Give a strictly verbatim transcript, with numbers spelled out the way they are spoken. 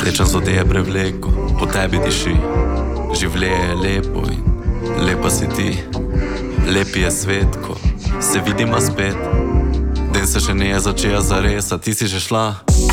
Tečem z odeje prevleko, po tebi diši. Življenje je lepo in lepa si ti. Lepi je svet, ko se vidimo spet. Den se še ne je začela zares, a ti si že šla.